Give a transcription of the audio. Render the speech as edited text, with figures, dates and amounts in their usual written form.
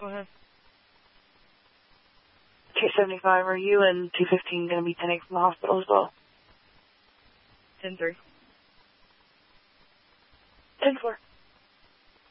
Go ahead. 275, are you and 215 going to be 10-8 from the hospital as well? 10-3. 10-4.